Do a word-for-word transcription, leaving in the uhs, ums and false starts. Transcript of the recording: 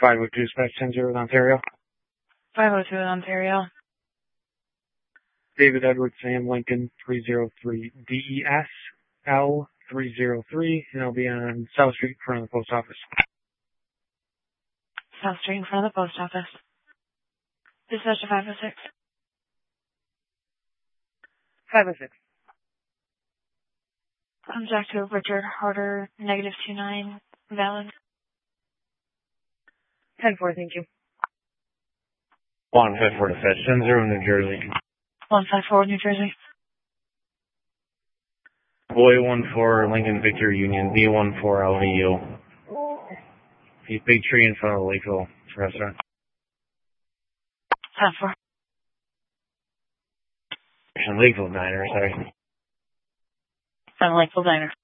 five oh two, Spec ten zero with Ontario. five oh two with Ontario. David Edward Sam Lincoln three oh three D E S L three oh three, and I'll be on South Street in front of the post office. South Street in front of the post office. Dispatch to five oh six. five oh six. Contact to Richard Harder, negative two nine, valid. ten four, thank you. one five four Dispatch ten zero, New Jersey. one five four, New Jersey. Boy one four, Lincoln Victor Union, B one four L V U. Big tree in front of the Lakeville restaurant. ten four. Lakeville Diner, sorry. From Lakeville Diner.